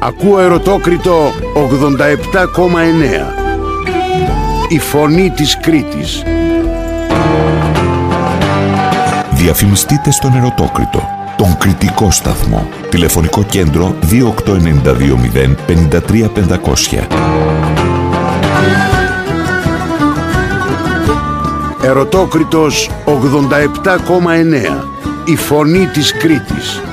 Ακούω Ερωτόκριτο 87,9. Η φωνή της Κρήτης. Διαφημιστείτε στον Ερωτόκριτο, τον κριτικό σταθμό. Τηλεφωνικό κέντρο 28920 53500. Ερωτόκριτος 87,9. Η φωνή της Κρήτης.